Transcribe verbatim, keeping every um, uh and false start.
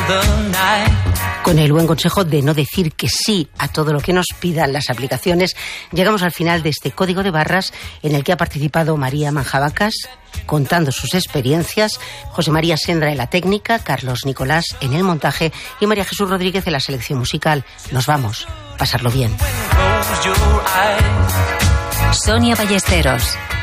Con el buen consejo de no decir que sí a todo lo que nos pidan las aplicaciones, llegamos al final de este código de barras en el que ha participado María Manjabacas contando sus experiencias, José María Sendra en la técnica, Carlos Nicolás en el montaje y María Jesús Rodríguez en la selección musical. Nos vamos, pasarlo bien. Sonia Ballesteros.